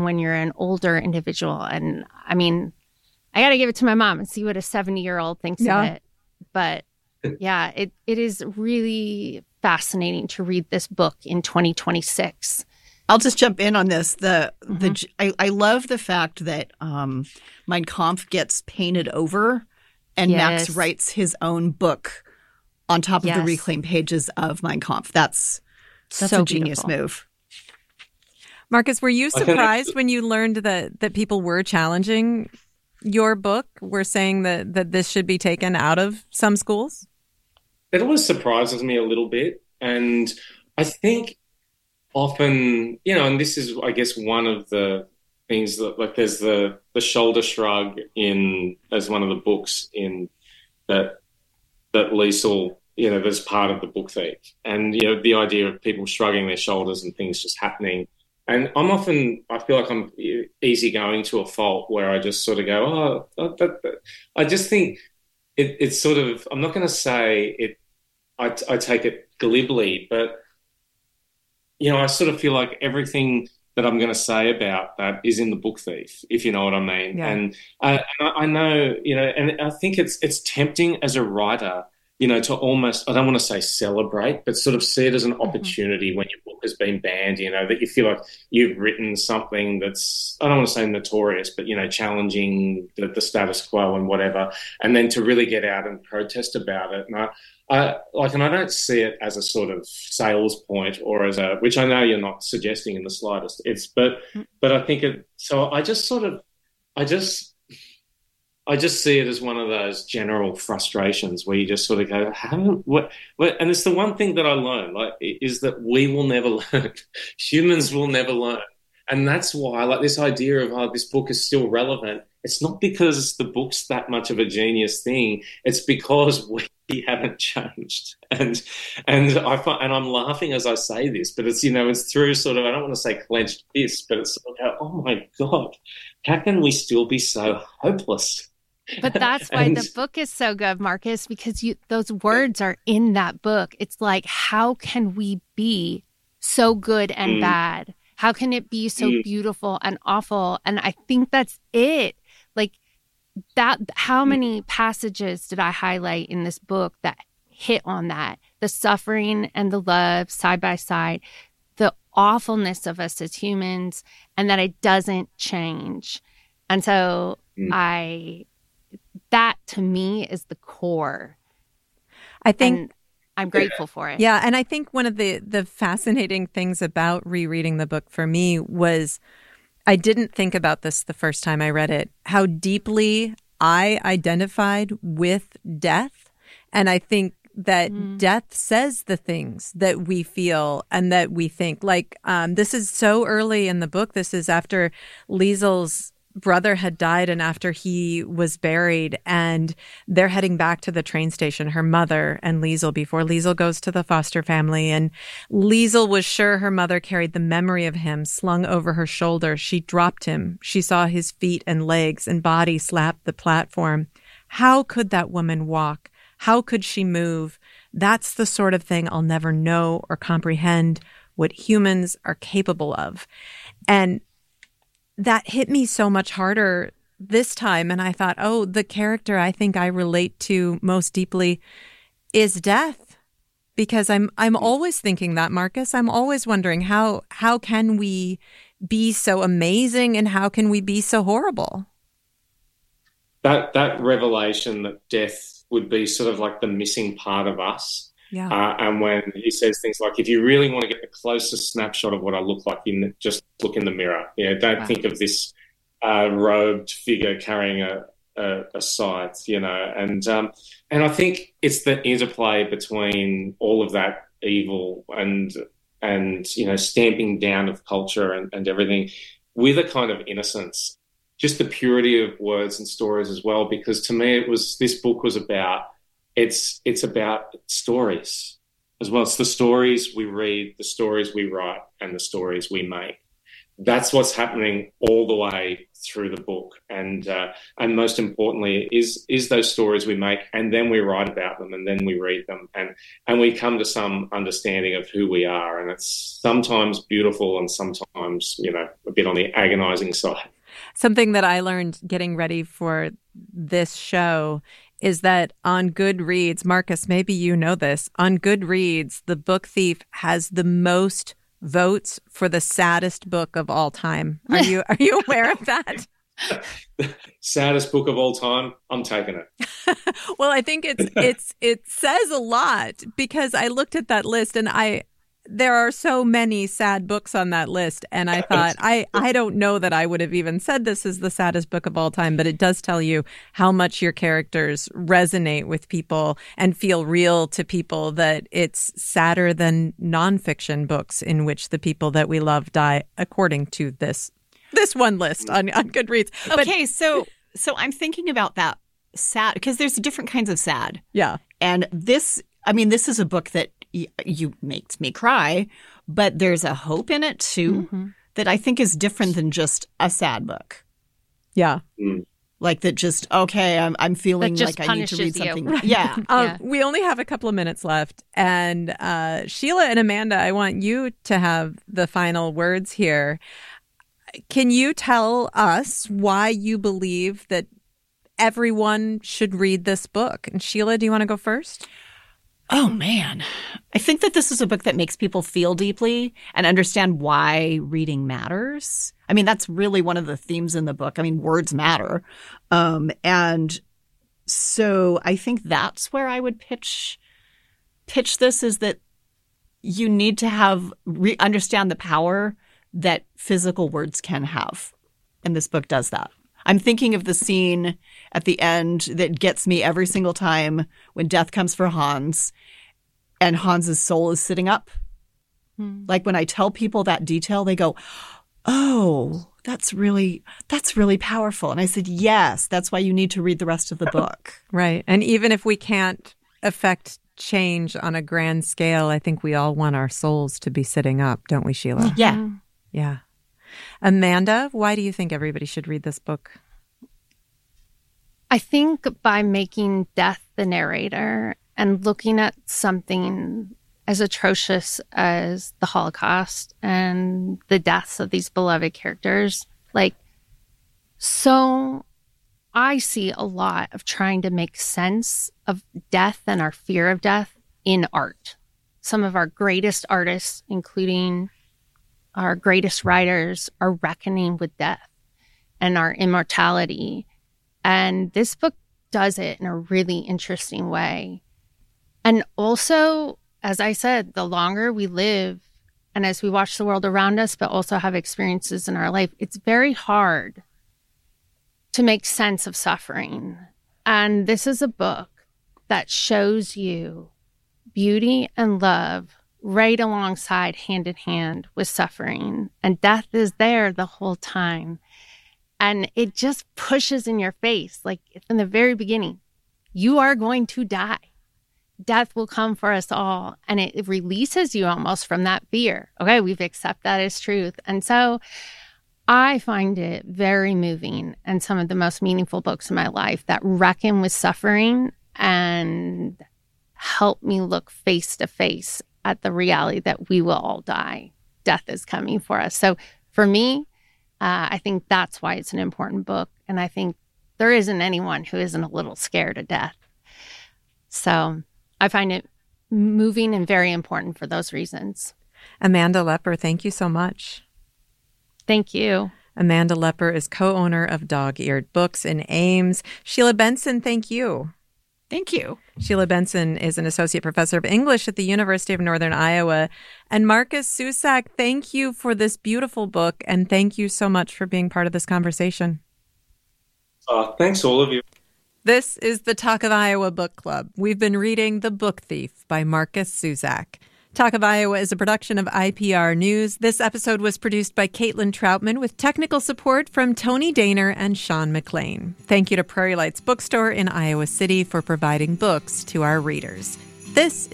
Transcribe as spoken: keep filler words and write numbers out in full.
when you're an older individual. And I mean, I got to give it to my mom and see what a seventy-year-old thinks yeah. of it. But yeah, it it is really fascinating to read this book in twenty twenty-six. I'll just jump in on this. The mm-hmm. the I, I love the fact that um, Mein Kampf gets painted over, and yes. Max writes his own book on top of yes. the reclaimed pages of Mein Kampf. That's that's so a genius beautiful. move. Marcus, were you surprised when you learned that that people were challenging your book, were saying that that this should be taken out of some schools? It always surprises me a little bit, and I think. Often, you know, and this is, I guess, one of the things that, like, there's the, the shoulder shrug in, as one of the books in that, that Liesl, you know, there's part of the Book Thief. And, you know, the idea of people shrugging their shoulders and things just happening. And I'm often, I feel like I'm easygoing to a fault where I just sort of go, oh, that, that. I just think it, it's sort of, I'm not going to say it, I, I take it glibly, but you know, I sort of feel like everything that I'm going to say about that is in the Book Thief, if you know what I mean. Yeah. And, uh, and I, I know, you know, and I think it's it's tempting as a writer, you know, to almost, I don't want to say celebrate, but sort of see it as an opportunity mm-hmm. when your book has been banned, you know, that you feel like you've written something that's, I don't want to say notorious, but, you know, challenging the, the status quo and whatever, and then to really get out and protest about it. And I, I, like, and I don't see it as a sort of sales point or as a, which I know you're not suggesting in the slightest. It's, but, but I think it. So I just sort of, I just, I just see it as one of those general frustrations where you just sort of go, how, what, what, and it's the one thing that I learned, like, is that we will never learn. Humans will never learn, and that's why, like, this idea of oh, this book is still relevant. It's not because the book's that much of a genius thing. It's because we haven't changed. And and I find, and I'm laughing as I say this, but it's, you know, it's through sort of, I don't want to say clenched fists, but it's sort of, oh my God, how can we still be so hopeless? But that's why and, the book is so good, Marcus, because you those words are in that book. It's like, how can we be so good and mm, bad? How can it be so mm, beautiful and awful? And I think that's it. Like that, how many passages did I highlight in this book that hit on that? The suffering and the love side by side, the awfulness of us as humans, and that it doesn't change. And so mm. I, that to me is the core. I think and I'm grateful for it. Yeah. And I think one of the, the fascinating things about rereading the book for me was I didn't think about this the first time I read it, how deeply I identified with death. And I think that mm. death says the things that we feel and that we think. Like, um, this is so early in the book. This is after Liesl's brother had died and after he was buried, and they're heading back to the train station, her mother and Liesl, before Liesl goes to the foster family. And Liesl was sure her mother carried the memory of him slung over her shoulder. She dropped him. She saw his feet and legs and body slap the platform. How could that woman walk? How could she move? That's the sort of thing I'll never know or comprehend what humans are capable of. And that hit me so much harder this time. And I thought, oh, the character I think I relate to most deeply is death. Because I'm I'm always thinking that, Marcus. I'm always wondering how how can we be so amazing and how can we be so horrible? That that revelation that death would be sort of like the missing part of us. Yeah. Uh, and when he says things like, if you really want to get the closest snapshot of what I look like, you just look in the mirror. You know, don't wow. think of this uh, robed figure carrying a, a, a scythe, you know. And um, and I think it's the interplay between all of that evil and, and you know, stamping down of culture and, and everything with a kind of innocence, just the purity of words and stories as well, because to me it was, this book was about, It's it's about stories as well. It's the stories we read, the stories we write, and the stories we make. that's what's happening all the way through the book. And uh, and most importantly is is those stories we make, and then we write about them, and then we read them, and and we come to some understanding of who we are. And it's sometimes beautiful and sometimes, you know, a bit on the agonizing side. Something that I learned getting ready for this show is that on Goodreads, Marcus, maybe you know this, on Goodreads, The Book Thief has the most votes for the saddest book of all time. Are you are you aware of that? Saddest book of all time. I'm taking it. Well, I think it's it's it says a lot, because I looked at that list and I there are so many sad books on that list, and I thought I I don't know that I would have even said this is the saddest book of all time, but it does tell you how much your characters resonate with people and feel real to people, that it's sadder than nonfiction books in which the people that we love die, according to this this one list on, on Goodreads. Okay, but, so so I'm thinking about that sad, because there's different kinds of sad. Yeah. And this, I mean, this is a book that y- you makes me cry, but there's a hope in it too, mm-hmm. that I think is different than just a sad book. Yeah. Mm. Like that just, okay, I'm I'm feeling like I need to read something. Right. Yeah. Um, yeah. We only have a couple of minutes left. And uh, Sheila and Amanda, I want you to have the final words here. Can you tell us why you believe that everyone should read this book? And Sheila, do you want to go first? Oh, man. I think that this is a book that makes people feel deeply and understand why reading matters. I mean, that's really one of the themes in the book. I mean, words matter. Um, and so I think that's where I would pitch pitch this, is that you need to have re- understand the power that physical words can have. And this book does that. I'm thinking of the scene at the end that gets me every single time when death comes for Hans and Hans's soul is sitting up. Hmm. Like when I tell people that detail, they go, oh, that's really, that's really powerful. And I said, yes, that's why you need to read the rest of the book. Right. And even if we can't affect change on a grand scale, I think we all want our souls to be sitting up, don't we, Sheila? Yeah. Yeah. Amanda, why do you think everybody should read this book? I think by making death the narrator and looking at something as atrocious as the Holocaust and the deaths of these beloved characters, like, so I see a lot of trying to make sense of death and our fear of death in art. Some of our greatest artists, including our greatest writers, are reckoning with death and our immortality. And this book does it in a really interesting way. And also, as I said, the longer we live and as we watch the world around us, but also have experiences in our life, it's very hard to make sense of suffering. And this is a book that shows you beauty and love right alongside, hand in hand with suffering. And death is there the whole time. And it just pushes in your face, like from the very beginning, you are going to die. Death will come for us all. And it, it releases you almost from that fear. Okay, we've accepted that as truth. And so I find it very moving, and some of the most meaningful books in my life that reckon with suffering and help me look face to face at the reality that we will all die. Death is coming for us. So for me, uh, I think that's why it's an important book. And I think there isn't anyone who isn't a little scared of death. So I find it moving and very important for those reasons. Amanda Lepper, thank you so much. Thank you. Amanda Lepper is co-owner of Dog-Eared Books in Ames. Sheila Benson, thank you. Thank you. Sheila Benson is an associate professor of English at the University of Northern Iowa. And Marcus Cusack, thank you for this beautiful book, and thank you so much for being part of this conversation. Uh, thanks, all of you. This is the Talk of Iowa Book Club. We've been reading The Book Thief by Marcus Cusack. Talk of Iowa is a production of I P R News. This episode was produced by Caitlin Troutman with technical support from Tony Daner and Sean McLean. Thank you to Prairie Lights Bookstore in Iowa City for providing books to our readers. This